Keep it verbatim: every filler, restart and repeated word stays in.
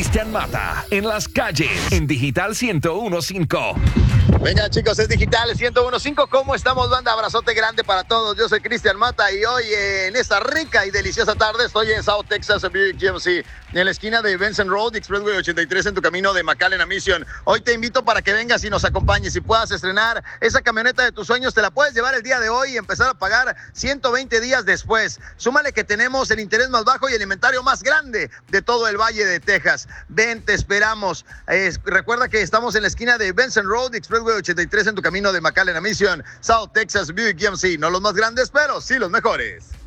Cristian Mata en las calles en Digital ciento uno punto cinco. Venga, chicos, es Digital ciento uno punto cinco. ¿Cómo estamos, banda? Abrazote grande para todos. Yo soy Cristian Mata y hoy en esta rica y deliciosa tarde estoy en South Texas Buick G M C, en la esquina de Benson Road, Expressway ochenta y tres, en tu camino de McAllen a Mission. Hoy te invito para que vengas y nos acompañes y puedas estrenar esa camioneta de tus sueños. Te la puedes llevar el día de hoy y empezar a pagar ciento veinte días después. Súmale que tenemos el interés más bajo y el inventario más grande de todo el Valle de Texas. Ven, te esperamos. Eh, recuerda que estamos en la esquina de Benson Road, Expressway ochenta y tres, en tu camino de McAllen a Mission. South Texas Buick G M C. No los más grandes, pero sí los mejores.